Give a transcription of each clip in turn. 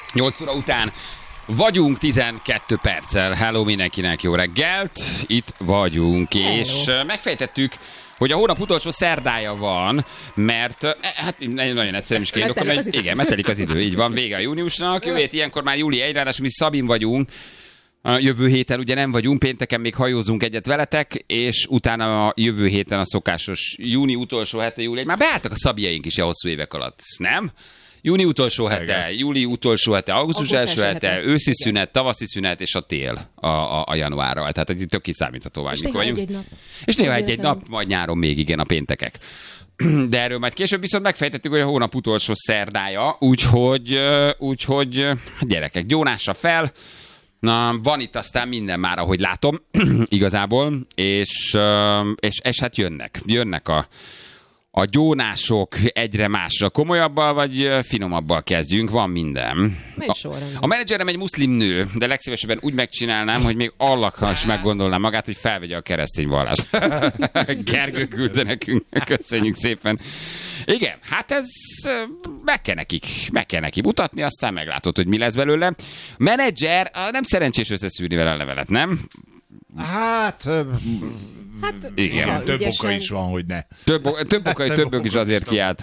8 óra után vagyunk 12 perccel. Hello mindenkinek, jó reggelt! Itt vagyunk, hello. És megfejtettük, hogy a hónap utolsó szerdája van, mert hát nagyon egyszerűen is kiindokolni, hogy igen, metelik az idő, így van, vége a júniusnak, jövő hét ilyenkor már júli 1, ráadásul mi Szabin vagyunk, a jövő héten ugye nem vagyunk, pénteken még hajózunk egyet veletek, és utána a jövő héten a szokásos júni utolsó hete, júli 1, már beálltak a szabjaink is a hosszú évek alatt, nem? Júni utolsó hete, júli utolsó hete, augusztus első hete, őszi szünet, tavaszi szünet, és a tél a januárral. Tehát egy tök kiszámítható vagy, mikor vagyunk. Egy nap. És néha egy nap, majd nyáron még igen a péntekek. De erről majd később viszont megfejtettük, hogy a hónap utolsó szerdája, úgyhogy gyerekek, gyónásra fel. Na, van itt aztán minden már, ahogy látom, igazából, és hát jönnek a gyónások egyre másra. Komolyabbal vagy finomabbal kezdjünk? Van minden. A menedzserem egy muszlim nő, de legszívesebben úgy megcsinálnám, hogy még allakkal is meggondolnám magát, hogy felvegye a keresztény vallást. Gergő küldte nekünk. Köszönjük szépen. Igen, hát ez meg kell neki mutatni, aztán meglátod, hogy mi lesz belőle. Menedzser, nem szerencsés összeszűrni vele a levelet, nem? Hát igen. Több oka is van, hogy ne. Több is azért kiállt,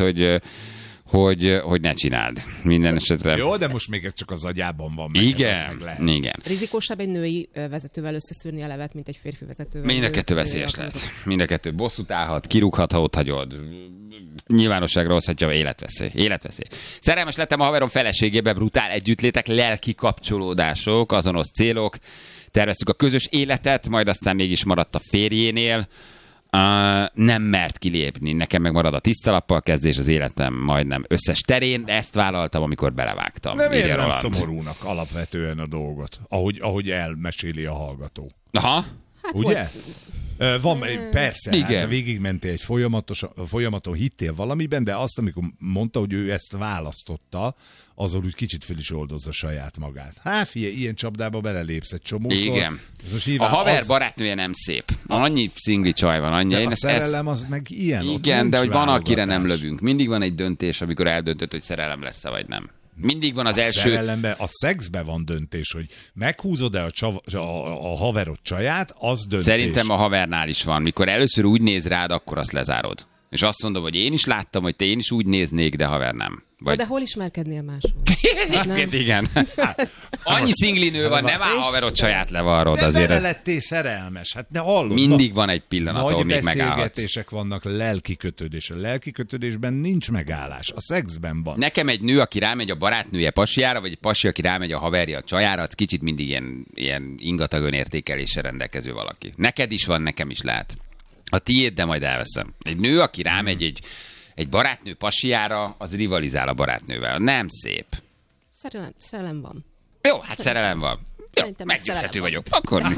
hogy ne csináld. Minden esetre. Jó, de most még ez csak az agyában van. Igen. Rizikósabb egy női vezetővel összeszűrni a levet, mint egy férfi vezetővel. Mind a kettő veszélyes lesz. Mind a kettő bosszút állhat, kirúghat, ha ott hagyod. Nyilvánosságra hozhatja, életveszély. Szerelmes lettem a haverom feleségébe, brutál együttlétek, lelki kapcsolódások, azonos célok. Terveztük a közös életet, majd aztán mégis maradt a férjénél. Nem mert kilépni. Nekem meg marad a tisztalappal kezdés az életem majdnem összes terén, de ezt vállaltam, amikor belevágtam. Nem érzem szomorúnak alapvetően a dolgot, ahogy elmeséli a hallgató. Aha. Hát ugye? Van, persze, igen. Hát végigmentél egy folyamaton, hittél valamiben, de azt, amikor mondta, hogy ő ezt választotta, azon úgy kicsit föl is oldozza saját magát. Hát figyelj, ilyen csapdába belelépsz egy csomószor. Igen. A haver barátnője nem szép. Annyi szingli csaj van, annyi. De a szerelem az meg ilyen. Igen, de hogy van, akire nem lövünk. Mindig van egy döntés, amikor eldöntöd, hogy szerelem lesz-e vagy nem. Mindig van az első... Szerelemben, a szexben van döntés, hogy meghúzod-e a haverod csaját, az döntés. Szerintem a havernál is van. Mikor először úgy néz rád, akkor azt lezárod. És azt mondom, hogy én is láttam, hogy én is úgy néznék, de haver nem. Vagy... De hol ismerkednél máshol? Igen. Annyi szinglinő van, nem áll haverod saját levarrod azért. De lettél szerelmes, hát ne hallod. Mindig van egy pillanat, ahol még megállhatsz. Nagy beszélgetések vannak, lelki kötődés. A lelki kötődésben nincs megállás, a szexben van. Nekem egy nő, aki rámegy a barátnője pasiára, vagy egy pasi, aki rámegy a haverja a csajára, az kicsit mindig ilyen ingatag önértékeléssel rendelkező valaki. Neked is van, nekem is lehet. A tiéd, de majd elveszem. Egy nő, aki rámegy egy barátnő pasiára, az rivalizál a barátnővel. Nem szép. Szerelem van. Jó, hát szerelem van. Jó, meggyőzhető vagyok.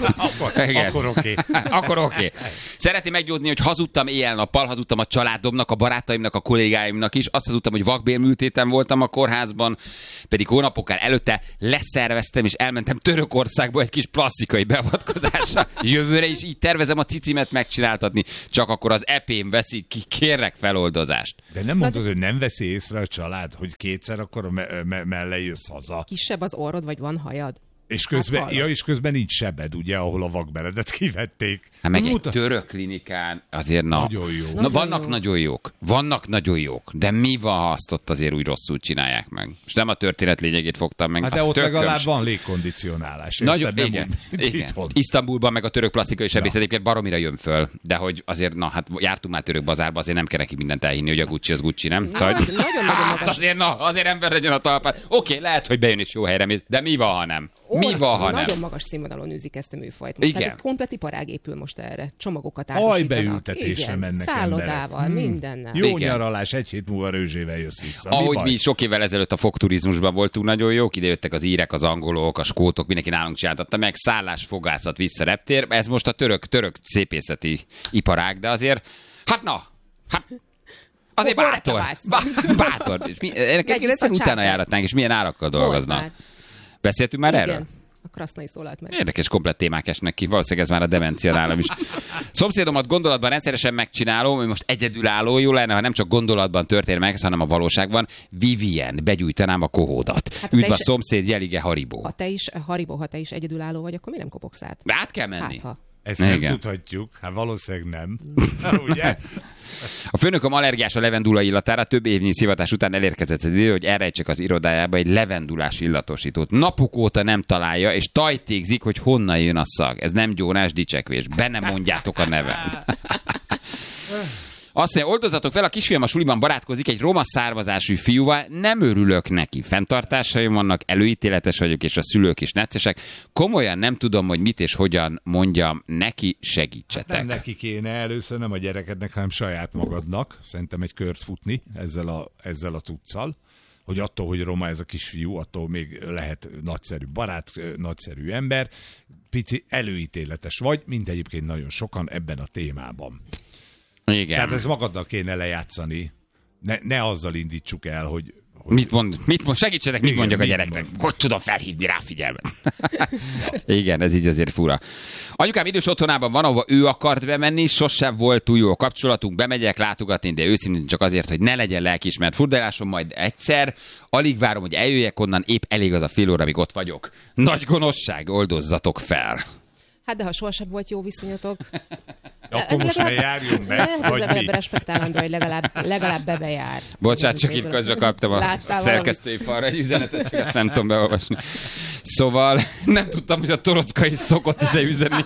Akkor oké. Szeretném meggyőzni, hogy hazudtam éjjel-nappal, hazudtam a családomnak, a barátaimnak, a kollégáimnak is. Azt hazudtam, hogy vakbélműtéten voltam a kórházban, pedig hónapokkal előtte leszerveztem, és elmentem Törökországba egy kis plastikai beavatkozásra. Jövőre is így tervezem a cicimet megcsináltatni, csak akkor az epém veszik ki, kérlek feloldozást. De nem mondod, hogy nem veszi észre a család, hogy kétszer akkor mellé jössz haza? Kisebb az orrod, vagy van hajad? És közben nincs sebed, ugye, ahol a vakberedet kivették. Hát meg egy török klinikán azért nagyon jó. Vannak nagyon jók, de mi van, ha azt ott azért úgy rosszul csinálják meg? És nem a történet lényegét fogtam meg. Hát de ott legalább van légkondicionálás. Nagyon, igen. Isztambulban meg a török plastikai sebészet egyébként baromira jön föl, de hogy azért, jártunk már török bazárba, azért nem kell neki mindent elhinni, hogy a Gucci az Gucci, nem? Azért ember legyen a talpán. Oké, lehet, hogy bejön és jó helyre mész, de mi van, ha nem? Nagyon magas színvonalon űzik ezt a műfajt. Tehát egy komplet iparág épül most erre. Csomagokat árusítanak. Hajbeültetésre mennek szállodával, mindennel. Jó nyaralás, egy hét múlva Rőzsével jössz vissza. Ahogy mi sok évvel ezelőtt a fogturizmusban voltunk nagyon jók, idejöttek az írek, az angolok, a skótok, mindenki nálunk csináltatta meg, szállás, fogászat, vissza reptér. Ez most a török szépészeti iparág, de azért, azért bátor. Ennek egészen utána járatnánk, és milyen árakkal dolgoznak. Beszéltünk már erről? A Krasznai szólalt meg. Érdekes, komplett témák esnek ki. Valószínűleg ez már a demencia nálam is. Szomszédomat gondolatban rendszeresen megcsinálom, hogy most egyedülálló, jó lenne, ha nem csak gondolatban történik meg, hanem a valóságban. Vivien, begyújtanám a kohódat. Hát üdv a szomszéd, jelige Haribo. Ha te is egyedülálló vagy, akkor mi nem kopogsz át? De át kell menni. Ezt nem tudhatjuk. Hát valószínűleg nem. Ugye? A főnököm allergiás a levendula illatára, több évnyi szivatás után elérkezett az idő, hogy elrejtsek az irodájába egy levendulás illatosítót. Napok óta nem találja, és tajtékzik, hogy honnan jön a szag. Ez nem gyónás dicsekvés. Be nem mondjátok a nevem. Azt mondja, oldozatok fel, a kisfiam a suliban barátkozik egy roma származású fiúval, nem örülök neki. Fenntartásaim vannak, előítéletes vagyok, és a szülők is neccesek. Komolyan nem tudom, hogy mit és hogyan mondjam neki, segítsetek. Nem neki kéne először, nem a gyerekednek, hanem saját magadnak. Szerintem egy kört futni ezzel a cuccal, hogy attól, hogy roma ez a kisfiú, attól még lehet nagyszerű barát, nagyszerű ember. Pici előítéletes vagy, mint egyébként nagyon sokan ebben a témában. Igen. Tehát ez magadnak kéne lejátszani. Ne azzal indítsuk el, hogy... Mit mond? Segítsetek, mit mondjak a gyereknek? Hogy tudom felhívni rá figyelmet? Igen, ez így azért fura. Anyukám idős otthonában van, ahova ő akart bemenni, sosem volt túl jó a kapcsolatunk, bemegyek látogatni, de őszintén csak azért, hogy ne legyen lelkiismert furdalásom, majd egyszer. Alig várom, hogy eljöjjek onnan, épp elég az a fél óra, amíg ott vagyok. Nagy gonoszság, oldozzatok fel. Hát de ha sohasem volt jó viszonyatok... Akkor most ne járjunk be, vagy mi? Ez respektálandó, hogy legalább bejár. Bocsánat, csak itt közben kaptam a szerkesztői falra egy üzenetet, csak ezt nem tudom beolvasni. Szóval nem tudtam, hogy a Torocka is szokott ide üzenni.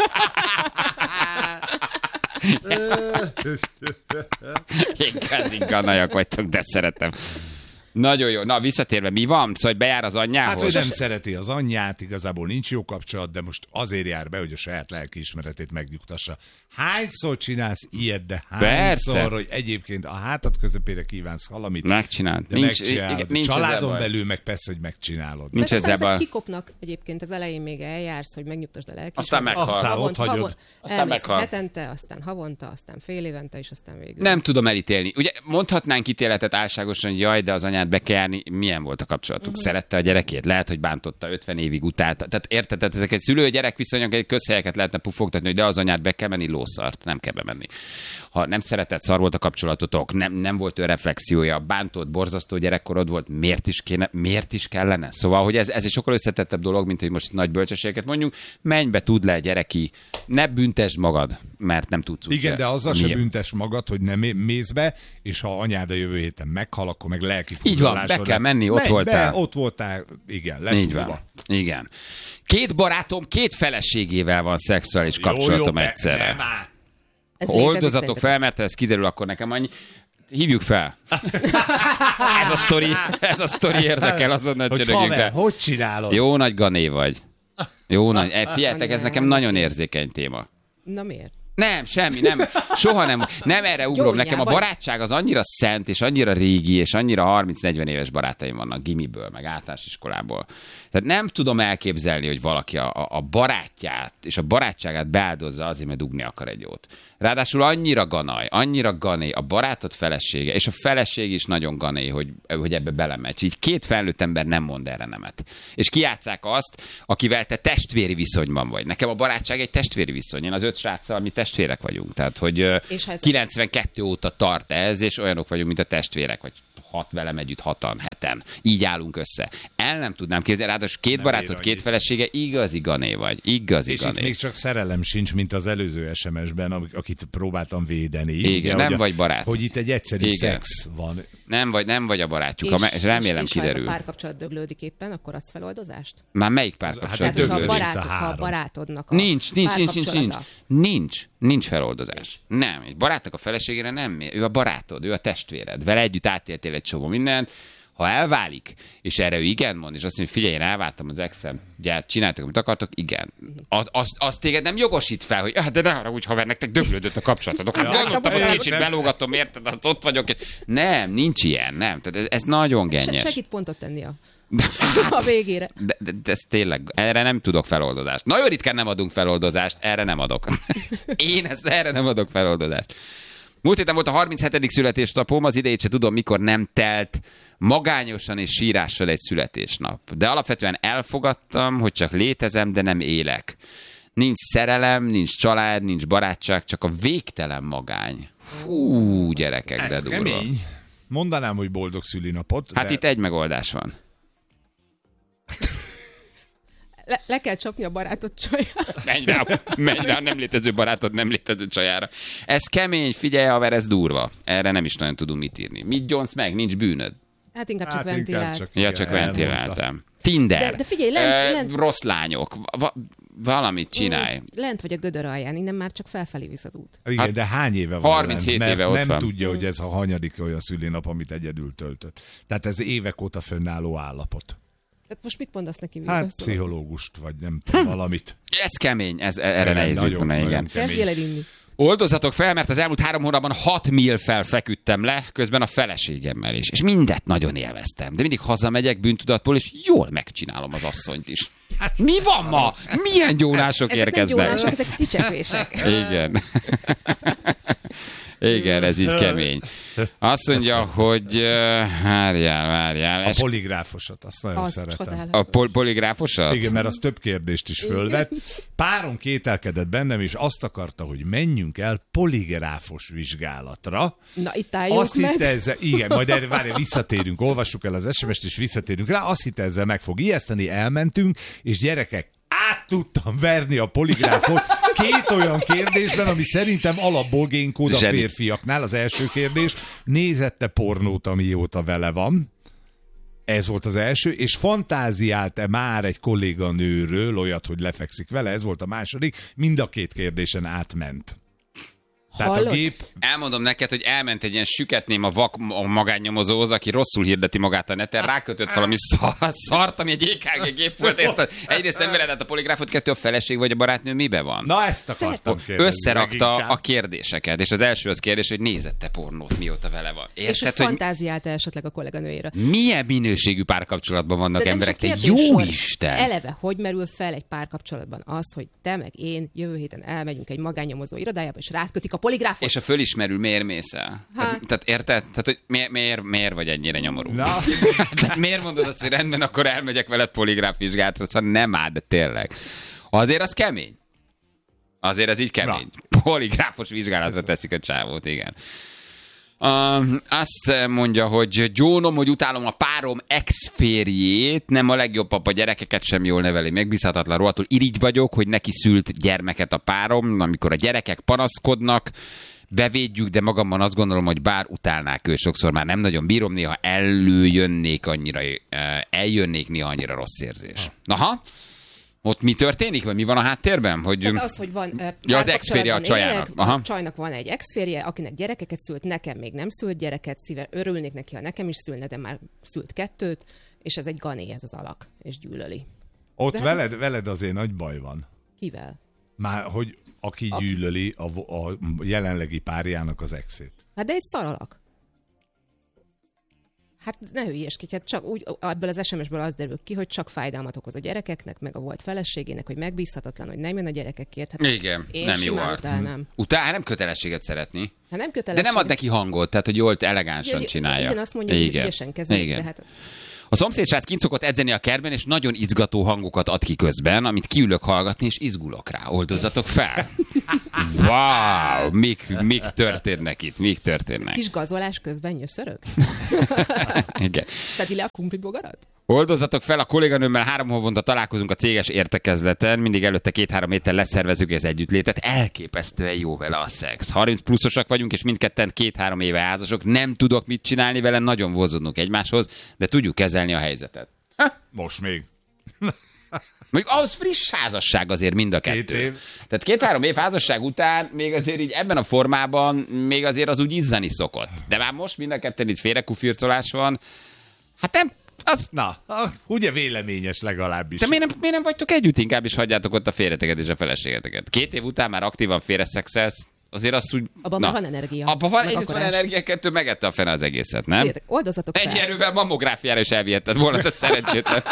Igazán nagyak vagytok, de szeretem. Nagyon jó. Na, visszatérve, mi van? Szóval, hogy bejár az anyjához? Hát, hogy nem szereti az anyját, igazából nincs jó kapcsolat, de most azért jár be, hogy a saját lelkiismeretét megnyugtassa. Hányszor csinálsz ilyet, de hányszor, hogy egyébként a hátad közepére kívánsz valamit? Megcsináld. De nincs családon belül meg persze, hogy megcsinálod. Nincs ezzel baj. Kikopnak egyébként az elején még eljársz, hogy megnyugtasd a lelkiismeretet. Aztán meghal. Aztán ott hagyod. Aztán meghal. Hetente, aztán havonta, aztán fél évente, és aztán végül. Nem tudom elítélni. Ugye mondhatnánk ítéletet álságosan, hogy jaj, de az anyád be kell járni. Milyen volt a kapcsolatuk? Szerette a gyerekét? Lehet, hogy bántotta 50 évig utálta. Tehát érted, tehát ezek egy szülő-gyerek viszonyok, egy közhelyeket lehetne pufogtatni, hogy de az anyád be kell menni, lószart, nem kell bemenni. Ha nem szeretett, szar volt a kapcsolatotok, nem volt ő reflexiója, bántott, borzasztó gyerekkorod volt, miért is kellene? Szóval, hogy ez egy sokkal összetettebb dolog, mint hogy most nagy bölcsességeket mondjuk, menj be, tudd le, gyereki, ne büntesd magad, mert nem tudsz úgy. Igen, de azzal se büntesd magad, hogy nem mész be, és ha anyád a jövő héten meghal, akkor meg lelki furdalásod. Így van, be kell menni, ott voltál. Ott voltál, igen, letudva. Igen. 2 barátom 2 feleségével van szexuális kapcsolatom egyszerre. Oldozatok fel, mert ez kiderül, akkor nekem annyi. Hívjuk fel. Ez a sztori érdekel, azonnal csörögjünk rá. Hogy csinálod? Jó nagy gané vagy. Jó nagy. Figyeljetek, ez nekem nagyon érzékeny téma. Na miért? Nem, semmi, nem. Soha nem erre ugrom. Nekem a barátság az annyira szent, és annyira régi, és annyira 30-40 éves barátaim vannak gimiből, meg általános iskolából. Tehát nem tudom elképzelni, hogy valaki a barátját és a barátságát beáldozza azért, mert dugni akar egy jót. Ráadásul annyira gané, a barátod felesége, és a feleség is nagyon gané, hogy ebbe belemegy. Így 2 felnőtt ember nem mond erre nemet. És kijátsszák azt, akivel te testvéri viszonyban vagy. Nekem a barátság egy testvéri viszony. Én az 5 sráccal mi testvérek vagyunk. Tehát, hogy 92 óta tart ez, és olyanok vagyunk, mint a testvérek, vagy 6 velem együtt, 6-an, 7-en. Így állunk össze. El nem tudnám képzelni, ráadásul 2 barátod, 2 felesége, igazi gané vagy. Igazi és gané. Itt még csak szerelem sincs, mint az előző SMS-ben, akit próbáltam védeni. Igen, ugye, nem vagy barát. Hogy itt egy egyszerű szex van. Nem vagy a barátjuk. És remélem kiderül. És ha ez a párkapcsolat döglődik éppen, akkor adsz feloldozást? Már melyik párkapcsolat döglődik? Ha a barátodnak a Nincs feloldozás. Nem, egy barátnak a feleségére nem. Ő a barátod, ő a testvéred. Vele együtt átéltél egy csomó mindent. Ha elválik, és erre ő igen mond, és azt mondja, figyelj, én elváltam az exem, ugye csináltak, amit akartok, igen. Azt téged nem jogosít fel, hogy de ne arra úgy, haver, nektek döglődött a kapcsolatotok. Hát gondoltam, hogy kicsit belógatom, érted, az ott vagyok. Nem, nincs ilyen, nem. Tehát ez nagyon gennyes. Segít pontot tenni a végére. De ez tényleg, erre nem tudok feloldozást. Nagyon ritkán nem adunk feloldozást, erre nem adok. Én erre nem adok feloldozást. Múlt héten volt a 37. születésnapom, az idejét se tudom, mikor nem telt magányosan és sírással egy születésnap. De alapvetően elfogadtam, hogy csak létezem, de nem élek. Nincs szerelem, nincs család, nincs barátság, csak a végtelen magány. Fú, gyerekek, de durva. Kemény. Mondanám, hogy boldog szülinapot. Hát itt egy megoldás van. Le kell csapni a barátod csajára. Menj rá, nem létező barátod, nem létező csajára. Ez kemény, figyelj, haver, ez durva. Erre nem is nagyon tudunk mit írni. Mit gyónsz meg? Nincs bűnöd. Hát inkább csak ventilált. Csak ventiláltam. Tinder. De figyelj, lent... Rossz lányok. Valamit csinálj. Lent vagy a gödör alján, innen már csak felfelé visz az út. Igen, hát, de hány éve van? 37 éve ott nem van. Tudja, hogy ez a hanyadik olyan szülinap, amit egyedül töltött. Tehát ez évek óta fönnálló állapot. Tehát most mit mondasz neki? Hát pszichológust, vagy nem tudom, valamit. Ez kemény, erre nehéz jutni, igen. Kezdjél el inni. Oldozatok fel, mert az elmúlt 3 hónapban 6 mil feküdtem le, közben a feleségemmel is. És mindet nagyon élveztem. De mindig hazamegyek bűntudatból, és jól megcsinálom az asszonyt is. Hát mi van ma? Milyen gyónások érkeznek? Ezek nem gyónások, ezek dicsekvések. Igen. Igen, ez így kemény. Azt mondja, hogy várjál. A poligráfosat, azt nagyon szeretem. A poligráfosat? Igen, mert az több kérdést is fölvett. Párom kételkedett bennem, és azt akarta, hogy menjünk el poligráfos vizsgálatra. Na, itt álljunk meg. Igen, majd erre várjál, visszatérünk, olvassuk el az SMS-t, és visszatérünk rá. Azt hitte, ezzel meg fog ijeszteni, elmentünk, és gyerekek, át tudtam verni a poligráfot 2 olyan kérdésben, ami szerintem alapból génkód a férfiaknál. Az első kérdés, nézette pornót, amióta vele van? Ez volt az első, és fantáziált-e már egy kolléganőről olyat, hogy lefekszik vele? Ez volt a második, mind a 2 kérdésen átment. Tehát a gép... Elmondom neked, hogy elment egy ilyen süketném a magánnyomozóhoz, aki rosszul hirdeti magát a neten, rákötött valami szart, ami egy EKG gép volt, érted? Egyrészt nem veledett a poligráfot, 2 a feleség vagy a barátnő mibe van? Na, ezt akartam kérdezni. Összerakta a kérdéseket, és az első az kérdés, hogy nézette pornót, mióta vele van. Érted, és hogy fantáziálta esetleg a kolléganőjére. Milyen minőségű párkapcsolatban vannak emberek? Te jó Isten! Eleve, hogy merül fel egy párkapcsolatban az, hogy te meg én jövő héten elmegyünk egy magánnyomozó irodájába, és rákötik a poligráfot. És a fölismerül, miért mész el? Tehát érted? Tehát, hogy miért vagy ennyire nyomorú? Tehát miért mondod azt, hogy rendben, akkor elmegyek veled poligráf vizsgálatra, szóval nem áll, de tényleg. Azért az kemény. Azért ez így kemény. Poligráfos vizsgálatra teszik a csávót, igen. Azt mondja, hogy gyónom, hogy utálom a párom ex-férjét, nem a legjobb papa, gyerekeket sem jól neveli, megbízhatatlan, rohadtul irigy vagyok, hogy neki szült gyermeket a párom, amikor a gyerekek panaszkodnak, bevédjük, de magamban azt gondolom, hogy bár utálnák őt, sokszor már nem nagyon bírom, néha eljönnék néha annyira rossz érzés. Aha. Ott mi történik, vagy mi van a háttérben? Hogy... Tehát az, hogy van az ex-férje a csajának. A csajnak van egy ex-férje, akinek gyerekeket szült, nekem még nem szült gyereket, örülnék neki, ha nekem is szülne, de már szült 2, és ez egy gané, ez az alak, és gyűlöli. Ott veled azért nagy baj van. Kivel? Már, hogy aki gyűlöli a jelenlegi párjának az exét. Hát de egy szaralak. Hát ne hülyeskedj, hát csak úgy, ebből az SMS-ből az derül ki, hogy csak fájdalmat okoz a gyerekeknek, meg a volt feleségének, hogy megbízhatatlan, hogy nem jön a gyerekekért. Hát igen, nem jó arc. Nem kötelességet szeretni. Hát nem kötelesség. De nem ad neki hangot, tehát hogy jól elegánsan csinálja. Igen, azt mondja, hogy ügyesen kezelik, de hát... A szomszédsrác kint szokott edzeni a kertben, és nagyon izgató hangokat ad ki közben, amit kiülök hallgatni, és izgulok rá. Oldozatok fel! Wow! Mik történnek itt? Mik történnek? Kis gazolás közben nyöszörög? Igen. Tedi le a kumplibogarat? Oldozatok fel, a kolléganőmmel 3 havonta találkozunk a céges értekezleten, mindig előtte 2-3 héttel leszervezzük az együttlétet, elképesztően jó vele a szex. 30 pluszosak vagyunk, és mindketten 2-3 éve házasok, nem tudok mit csinálni vele, nagyon vonzódunk egymáshoz, de tudjuk kezelni a helyzetet. Most még. Még ahhoz friss házasság azért mind a 2 év. Tehát 2-3 év házasság után még azért így ebben a formában még azért az úgy izzani szokott. De már most mind a 2 itt félrekufircolás van. Hát nem, ugye véleményes legalábbis. De miért nem vagytok együtt? Inkább is hagyjátok ott a férjeteket és a feleségeteket. 2 év után már aktívan félreszexelsz, azért azt úgy... Abban már van energia. Abban van, egyrészt van energia, 2 megette a fene az egészet, nem? Figyeljetek, oldozatok fel. Ennyi erővel mammográfiára is elvihetted volna, ez szerencsétlen.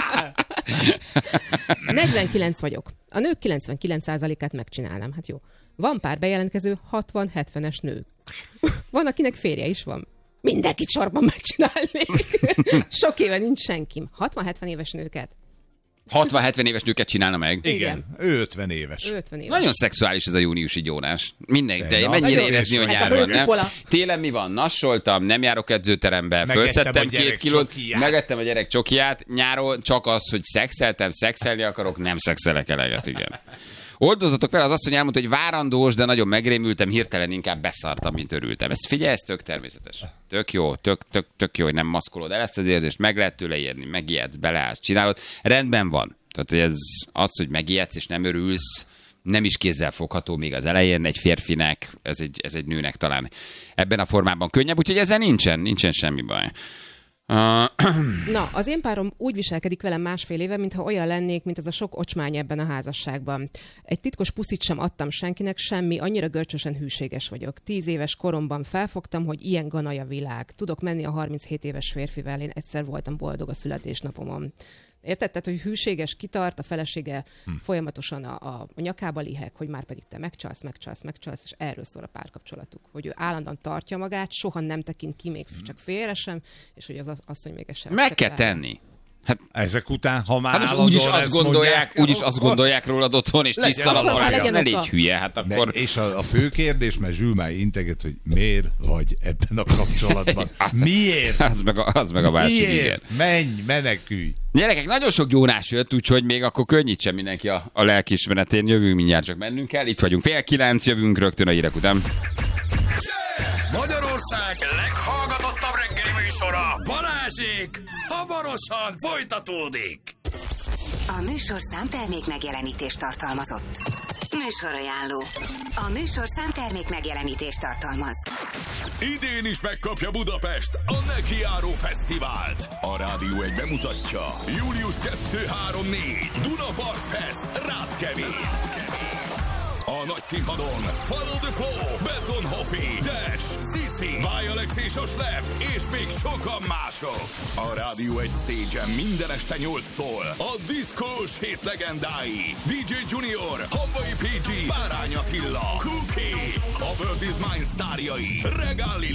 49 vagyok. A nők 99%-át megcsinálnám, hát jó. Van pár bejelentkező 60-70-es nő. Van, akinek férje is van. Mindenkit sorban megcsinálnék. Sok éve nincs senkim. 60-70 éves nőket. 60-70 éves nőket csinálna meg. Igen. Ő 50 éves. 50 éves. Nagyon szexuális ez a júniusi gyónás. Minden, de Na, mennyire nagyon érezni, hogy is. Ez a nyáron, nem? hőkupola. Télen mi van? Nassoltam, nem járok edzőterembe, Megettem fölszedtem a 2 gyerek kilót, csokiját. megettem a gyerek csokiját, nyáron csak az, hogy szexelni akarok, nem szexelek eleget, igen. Oldozatok fel, az asszony elmondta, hogy várandós, de nagyon megrémültem, hirtelen inkább beszartam, mint örültem. Ezt figyelj, ez tök természetes. Tök jó, tök jó, hogy nem maszkolod el ezt az érzést, meg lehet tőle érni, megijedsz, beleállsz, csinálod. Rendben van. Tehát ez az, hogy megijedsz és nem örülsz, nem is kézzel fogható még az elején egy férfinek, ez egy nőnek talán ebben a formában könnyebb, úgyhogy ezzel nincsen semmi baj. Na, az én párom úgy viselkedik velem 1,5 éve, mintha olyan lennék, mint ez a sok ocsmány ebben a házasságban. Egy titkos puszit sem adtam senkinek, semmi, annyira görcsösen hűséges vagyok. 10 éves koromban felfogtam, hogy ilyen ganaj a világ. Tudok menni a 37 éves férfivel, én egyszer voltam boldog a születésnapomon. Érted? Tehát, hogy hűséges, kitart, a felesége folyamatosan a nyakába liheg, hogy már pedig te megcsalsz, és erről szól a párkapcsolatuk. Hogy ő állandóan tartja magát, soha nem tekint ki, még csak félre sem, és hogy az asszony még eset. Meg kell tenni. Ezek után, ha már Hát most állandóan úgyis azt ezt gondolják, mondják, azt gondolják rólad otthon, és Legyen tisztalan oka, alá. legyen Ne oka. légy hülye, hát akkor... És a fő kérdés, mert Zsül már integet, hogy miért vagy ebben a kapcsolatban? Miért? Az meg a másik, igen. Miért? Menj, menekülj! Gyerekek, nagyon sok gyónás jött, úgyhogy még akkor könnyítsen mindenki a lelkiismeretén. Jövünk mindjárt, csak mennünk kell. Itt vagyunk 8:30, jövünk rögtön a hírek után. Magyarország leghallgatottabb reggeli műsora, Balázsék, hamarosan folytatódik. A műsorszám termék megjelenítést tartalmazott. Műsorajánló. A műsorszám termék megjelenítést tartalmaz. Idén is megkapja Budapest a Nekiáró Fesztivált. A Rádió 1 bemutatja július 2-3-4 Dunapart Fest, Rátkemény. A nagy színpadon Follow the Flow, Betonhoffi, Dash, Sisi, Vajalex és a Slep, és még sokan mások. A Rádió 1 Stage-en minden este 8-tól a diszkós hét legendái DJ Junior, Hamvai PG, Bárány Attila, Cookie, a World is Mine sztárjai, Regál Lili,